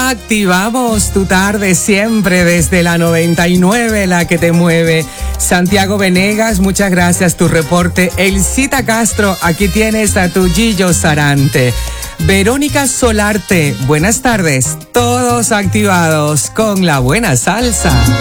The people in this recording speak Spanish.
Activamos tu tarde siempre desde la 99, la que te mueve. Santiago Venegas, muchas gracias, tu reporte. Elcita Castro, aquí tienes a tu Gillo Sarante. Verónica Solarte, buenas tardes. Todos activados con la buena salsa.